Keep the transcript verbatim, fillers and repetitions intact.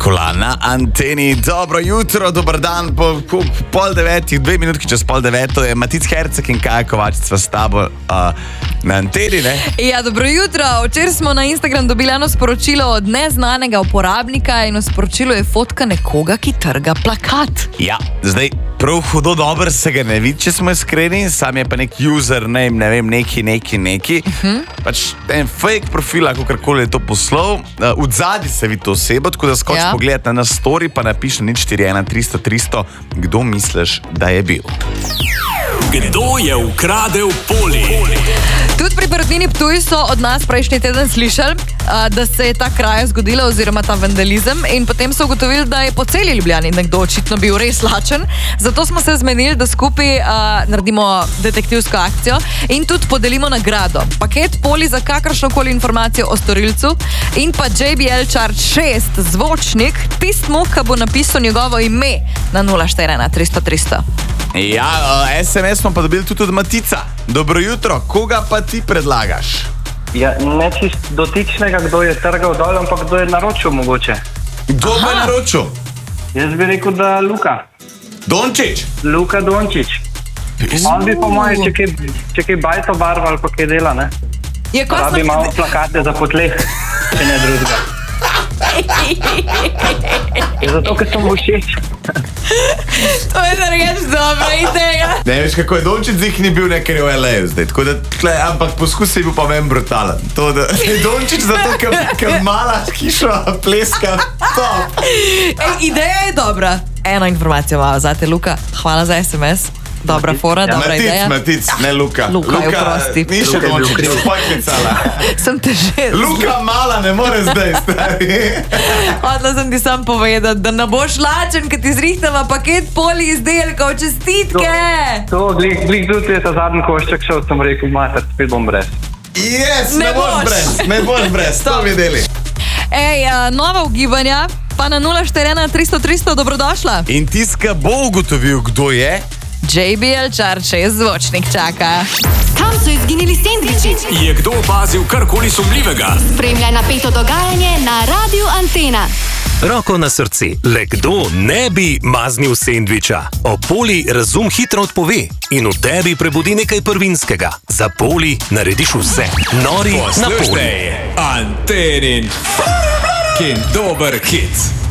Dracula na anteni. Dobro jutro, dober dan, po pol devetih, dve minutki čez pol deveto je Matic Herceg in Kaja Kovačič s tabo uh, na anteni, ne? Ja, dobro jutro. Včeraj smo na Instagram dobili eno sporočilo od neznanega uporabnika in v sporočilu je fotka nekoga, ki trga plakat. Ja, zdaj prav hudo dobro se ga ne vidi, če smo iskreni, sam je pa nek username, ne vem, neki, neki, neki. Uh-huh. Pač en fake profil, kakorkoli je to poslal. Uh, v zadnji se vidi to osebo, tako da skoči ja. pogledati na nas story, pa napiše nič štiri ena tristo tristo, kdo misliš, da je bil. Kdo je ukradel Poli? Tudi pri Perutnini Ptuj so od nas prejšnji teden slišali, da se je ta kraja zgodila oziroma ta vandalizem in potem so ugotovili, da je po celi Ljubljani nekdo očitno bil res lačen. Zato smo se zmenili, da skupaj a, naredimo detektivsko akcijo in tudi podelimo nagrado. Paket Poli za kakršnokoli informacijo o storilcu in pa J B L Charge šest zvočnik tistmu, ki bo napisal njegovo ime na nula štiri ena tristo tristo. Ja, uh, S M S smo pa dobili tudi od Matica. Dobro jutro, koga pa ti predlagaš? Ja, ne čist dotičnega, kdo je trgal dol, ampak kdo je naročil mogoče. Kdo je naročil? Jaz bi rekel, da Luka. Dončić? Luka Dončić. On bi po moje, če kaj, če kaj bajto barva ali pa kaj dela, ne? Je, da bi malo plakate za potleh, če ne drugega. Zato, ker sem všeč. To je zareč dobra ideja. Ne veš, kako je Dončić zih ni bil nekaj v L A zdaj, tako da, tle, ampak poskus je bil pa meni brutalen. To, da je Dončić zato, ker mala hišo pleska, top. Ej, ideja je dobra. Eno informacijo malo zate, Luka. Hvala za S M S. Dobra fora, ja, dobra Matic, ideja. Matic, ne Luka. Luka, Luka je oprosti. Ni še Dončić, spojklicala. Sem te že... Luka mala ne more zdaj, stari. Hodla sem ti sam povedati, da ne boš lačen, kad ti zrihtava paket Poli izdelkov. Čestitke! To, to glik, glik tudi je ta zadnji košček šel, sem rekel, mater, spet bom brez. Yes, ne, ne boš brez, ne boš brez, to videli. Ej, a, nova ugibanja, pa na nula štiri ena tristo tristo, dobrodošla. In tiska bo ugotovil, kdo je? J B L Charge šest zvočnik čaka. Kam so izginili sendviči? Je kdo opazil karkoli sumljivega? Spremljaj napeto dogajanje na Radiu Antena. Roko na srce, le kdo ne bi maznil sendviča? O Poli razum hitro odpove in v tebi prebudi nekaj prvinskega. Za Poli narediš vse. Nori na Poli. Antenin f***ing dober hit.